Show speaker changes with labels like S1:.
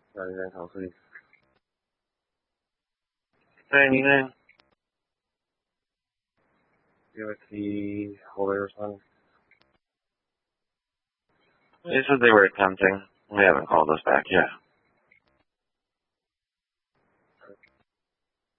S1: 那你在考试？对，你看USC holders one. They said they were attempting. They haven't called us back yet.